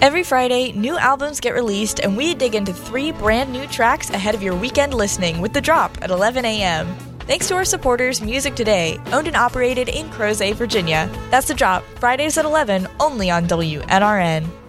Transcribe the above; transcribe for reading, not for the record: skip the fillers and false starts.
Every Friday, new albums get released, and we dig into 3 brand new tracks ahead of your weekend listening with The Drop at 11 a.m. Thanks to our supporters, Music Today, owned and operated in Crozet, Virginia. That's The Drop, Fridays at 11, only on WNRN.